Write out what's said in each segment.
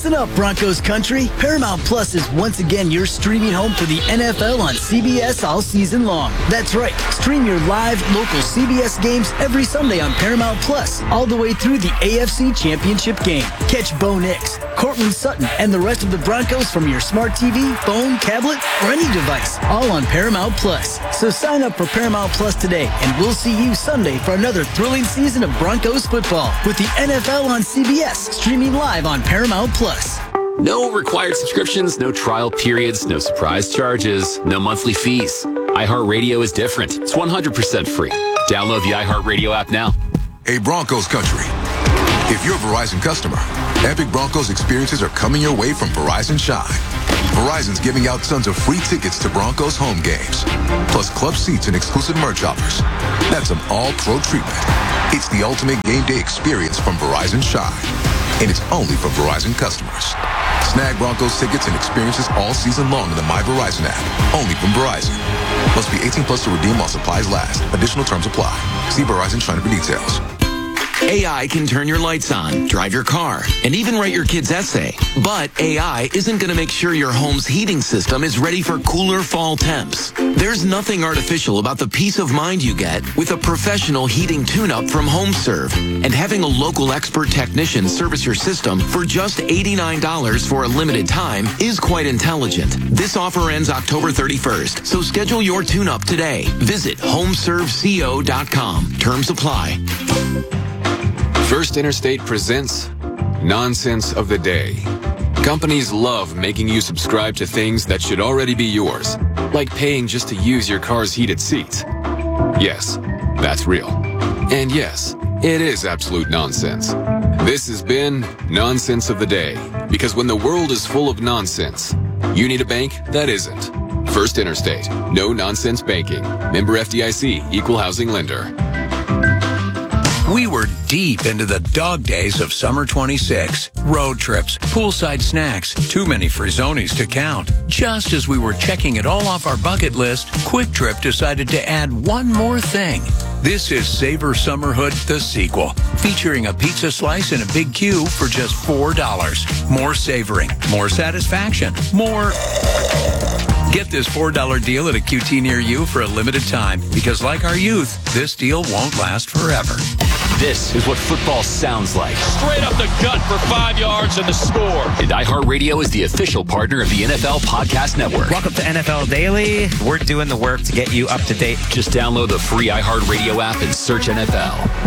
Listen up, Broncos country. Paramount Plus is once again your streaming home for the NFL on CBS all season long. That's right. Stream your live, local CBS games every Sunday on Paramount Plus, all the way through the AFC Championship game. Catch Bo Nix, Courtland Sutton, and the rest of the Broncos from your smart TV, phone, tablet, or any device, all on Paramount Plus. So sign up for Paramount Plus today, and we'll see you Sunday for another thrilling season of Broncos football with the NFL on CBS, streaming live on Paramount Plus. No required subscriptions, no trial periods, no surprise charges, no monthly fees. iHeartRadio is different. It's 100% free. Download the iHeartRadio app now. Hey, Broncos country. If you're a Verizon customer, epic Broncos experiences are coming your way from Verizon Shine. Verizon's giving out tons of free tickets to Broncos home games, plus club seats and exclusive merch offers. That's some all-pro treatment. It's the ultimate game day experience from Verizon Shine, and it's only for Verizon customers. Snag Broncos tickets and experiences all season long in the My Verizon app, only from Verizon. Must be 18 plus to redeem while supplies last. Additional terms apply. See Verizon China for details. AI can turn your lights on, drive your car, and even write your kid's essay. But AI isn't going to make sure your home's heating system is ready for cooler fall temps. There's nothing artificial about the peace of mind you get with a professional heating tune-up from HomeServe. And having a local expert technician service your system for just $89 for a limited time is quite intelligent. This offer ends October 31st, so schedule your tune-up today. Visit homeserveco.com. Terms apply. First Interstate presents Nonsense of the Day. Companies love making you subscribe to things that should already be yours, like paying just to use your car's heated seats. Yes, that's real. And yes, it is absolute nonsense. This has been Nonsense of the Day, because when the world is full of nonsense, you need a bank that isn't. First Interstate. No nonsense banking. Member FDIC. Equal housing lender. We were deep into the dog days of summer 26. Road trips, poolside snacks, too many Frizzonis to count. Just as we were checking it all off our bucket list, Quick Trip decided to add one more thing. This is Savor Summerhood, the sequel, featuring a pizza slice and a big Q for just $4. More savoring, more satisfaction, more... Get this $4 deal at a QT near you for a limited time, because like our youth, this deal won't last forever. This is what football sounds like. Straight up the gut for 5 yards and the score. And iHeartRadio is the official partner of the NFL Podcast Network. Welcome to NFL Daily. We're doing the work to get you up to date. Just download the free iHeartRadio app and search NFL.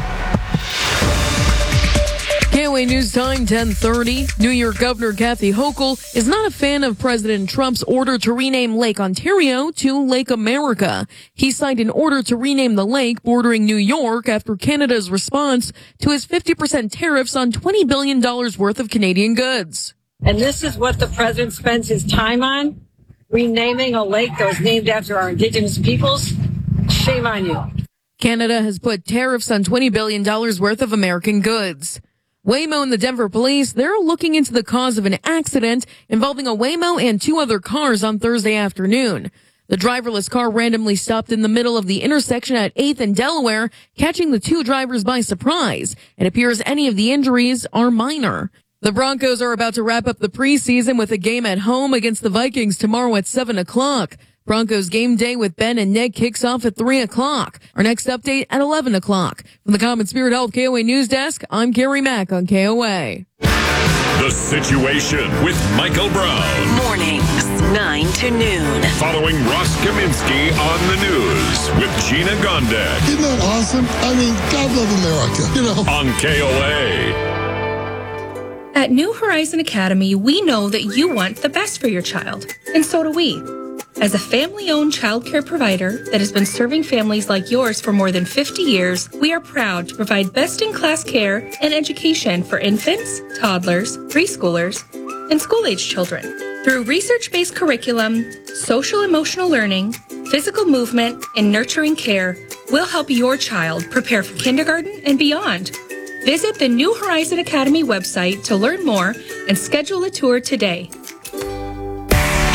KOA News Time, 10:30. New York Governor Kathy Hochul is not a fan of President Trump's order to rename Lake Ontario to Lake America. He signed an order to rename the lake bordering New York after Canada's response to his 50% tariffs on $20 billion worth of Canadian goods. And this is what the president spends his time on? Renaming a lake that was named after our indigenous peoples? Shame on you. Canada has put tariffs on $20 billion worth of American goods. Waymo and the Denver police, they're looking into the cause of an accident involving a Waymo and 2 other cars on Thursday afternoon. The driverless car randomly stopped in the middle of the intersection at 8th and Delaware, catching the 2 drivers by surprise. It appears any of the injuries are minor. The Broncos are about to wrap up the preseason with a game at home against the Vikings tomorrow at 7 o'clock. Broncos game day with Ben and Ned kicks off at 3 o'clock. Our next update at 11 o'clock. From the Common Spirit Health KOA News Desk, I'm Carrie Mack on KOA. The Situation with Michael Brown. Mornings, 9 to noon. Following Ross Kaminsky on the news with Gina Gondek. Isn't that awesome? I mean, God love America, you know. On KOA. At New Horizon Academy, we know that you want the best for your child, and so do we. As a family-owned childcare provider that has been serving families like yours for more than 50 years, we are proud to provide best-in-class care and education for infants, toddlers, preschoolers, and school-age children. Through research-based curriculum, social-emotional learning, physical movement, and nurturing care, we'll help your child prepare for kindergarten and beyond. Visit the New Horizon Academy website to learn more and schedule a tour today.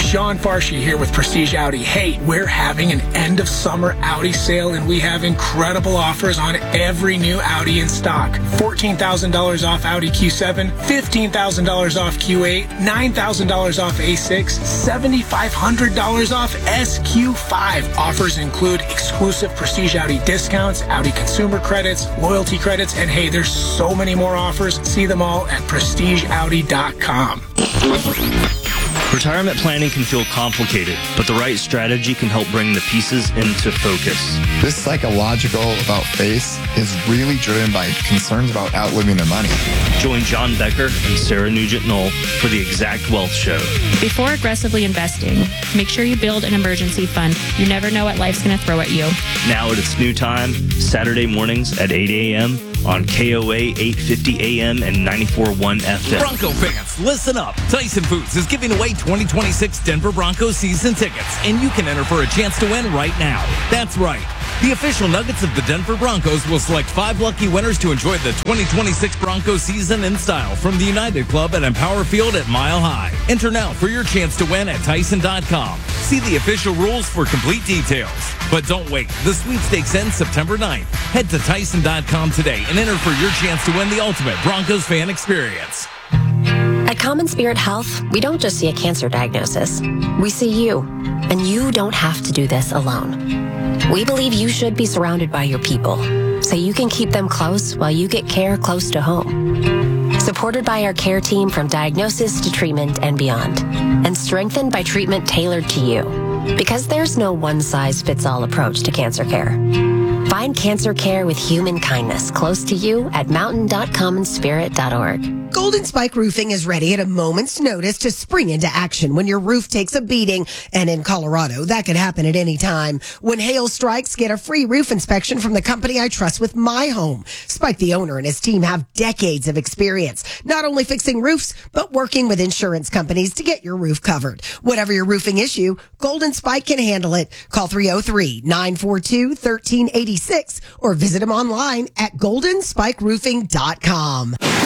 John Farshey here with Prestige Audi. Hey, we're having an end of summer Audi sale and we have incredible offers on every new Audi in stock. $14,000 off Audi Q7, $15,000 off Q8, $9,000 off A6, $7,500 off SQ5. Offers include exclusive Prestige Audi discounts, Audi consumer credits, loyalty credits, and hey, there's so many more offers. See them all at prestigeaudi.com. Retirement planning can feel complicated, but the right strategy can help bring the pieces into focus. This psychological about face is really driven by concerns about outliving their money. Join John Becker and Sarah Nugent-Knoll for the Exact Wealth Show. Before aggressively investing, make sure you build an emergency fund. You never know what life's going to throw at you. Now at its new time, Saturday mornings at 8 a.m. on KOA 850 AM and 94.1 FM. Bronco fans, listen up. Tyson Foods is giving away 2026 Denver Broncos season tickets, and you can enter for a chance to win right now. That's right. The official Nuggets of the Denver Broncos will select 5 lucky winners to enjoy the 2026 Broncos season in style from the United Club at Empower Field at Mile High. Enter now for your chance to win at Tyson.com. See the official rules for complete details. But don't wait. The sweepstakes ends September 9th. Head to Tyson.com today and enter for your chance to win the ultimate Broncos fan experience. At Common Spirit Health, we don't just see a cancer diagnosis. We see you. And you don't have to do this alone. We believe you should be surrounded by your people, so you can keep them close while you get care close to home. Supported by our care team from diagnosis to treatment and beyond, and strengthened by treatment tailored to you. Because there's no one-size-fits-all approach to cancer care. Find cancer care with human kindness close to you at mountain.commonspirit.org. Golden Spike Roofing is ready at a moment's notice to spring into action when your roof takes a beating. And in Colorado, that could happen at any time. When hail strikes, get a free roof inspection from the company I trust with my home. Spike, the owner, and his team have decades of experience, not only fixing roofs, but working with insurance companies to get your roof covered. Whatever your roofing issue, Golden Spike can handle it. Call 303-942-1386 or visit them online at goldenspikeroofing.com.